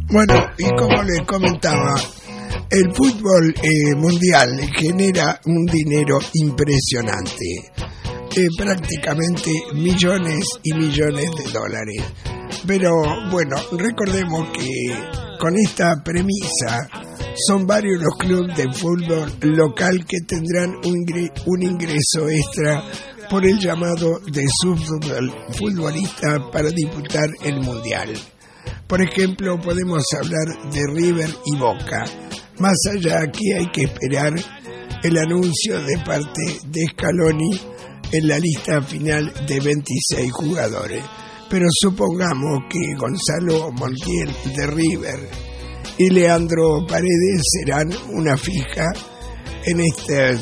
Bueno, y como les comentaba, el fútbol mundial genera un dinero impresionante, prácticamente millones y millones de dólares. Pero bueno, recordemos que con esta premisa son varios los clubes de fútbol local que tendrán un ingreso extra por el llamado de su futbolista para disputar el mundial. Por ejemplo, podemos hablar de River y Boca. Más allá, aquí hay que esperar el anuncio de parte de Scaloni en la lista final de 26 jugadores. Pero supongamos que Gonzalo Montiel de River y Leandro Paredes serán una fija en estos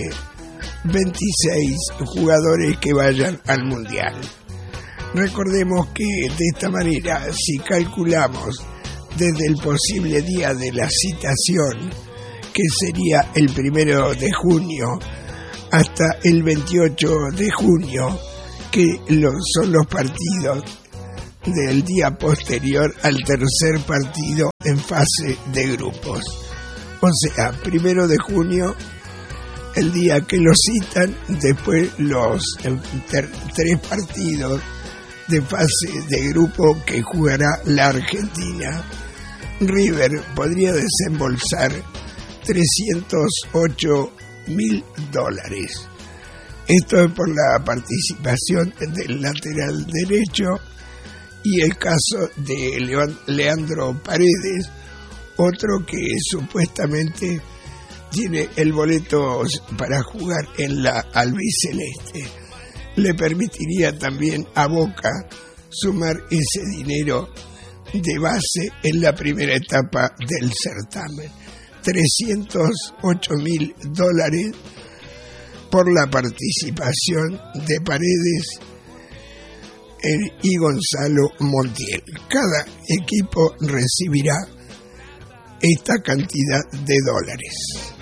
26 jugadores que vayan al Mundial. Recordemos que de esta manera, si calculamos desde el posible día de la citación, que sería el 1 de junio, hasta el 28 de junio, que son los partidos del día posterior al tercer partido en fase de grupos. O sea, 1 de junio, el día que lo citan, después los 3 partidos de fase de grupo que jugará la Argentina. River podría desembolsar $308.000. Esto es por la participación del lateral derecho, y el caso de Leandro Paredes, otro que supuestamente tiene el boleto para jugar en la albiceleste, le permitiría también a Boca sumar ese dinero de base en la primera etapa del certamen. $308.000 por la participación de Paredes y Gonzalo Montiel. Cada equipo recibirá esta cantidad de dólares.